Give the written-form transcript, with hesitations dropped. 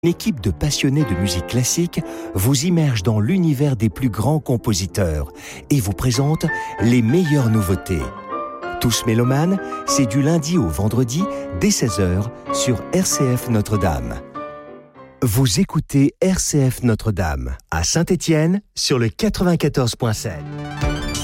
Une équipe de passionnés de musique classique vous immerge dans l'univers des plus grands compositeurs et vous présente les meilleures nouveautés. Tous mélomanes, c'est du lundi au vendredi dès 16h sur RCF Notre-Dame. Vous écoutez RCF Notre-Dame à Saint-Étienne sur le 94.7.